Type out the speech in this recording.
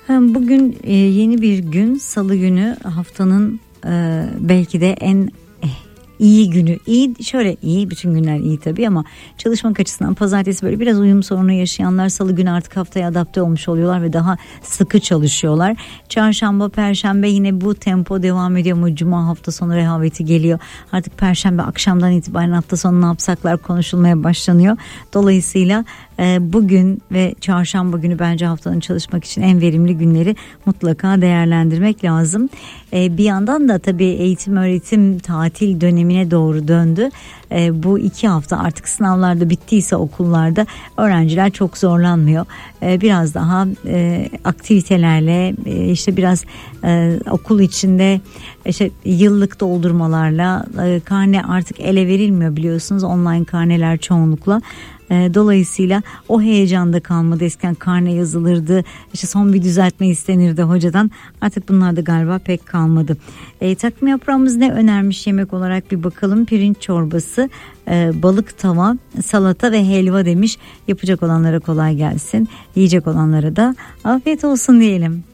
Bugün yeni bir gün, Salı günü, haftanın belki de en iyi günü. İyi, şöyle iyi, bütün günler iyi tabii ama çalışmak açısından pazartesi böyle biraz uyum sorunu yaşayanlar Salı günü artık haftaya adapte olmuş oluyorlar ve daha sıkı çalışıyorlar. Çarşamba, Perşembe yine bu tempo devam ediyor ama Cuma hafta sonu rehaveti geliyor. Artık Perşembe akşamdan itibaren hafta sonu ne yapsaklar konuşulmaya başlanıyor. Dolayısıyla bugün ve Çarşamba günü bence haftanın çalışmak için en verimli günleri mutlaka değerlendirmek lazım. Bir yandan da tabii eğitim öğretim tatil dönemine doğru döndü. Bu 2 hafta artık sınavlarda bittiyse okullarda öğrenciler çok zorlanmıyor. Biraz daha aktivitelerle işte biraz okul içinde işte yıllık doldurmalarla karne artık ele verilmiyor biliyorsunuz, online karneler çoğunlukla. Dolayısıyla o heyecanda kalmadı. Eskiden karne yazılırdı, işte son bir düzeltme istenirdi hocadan, artık bunlar da galiba pek kalmadı. Takvim yaprağımız ne önermiş yemek olarak bir bakalım. Pirinç çorbası, balık tava, salata ve helva demiş. Yapacak olanlara kolay gelsin, yiyecek olanlara da afiyet olsun diyelim.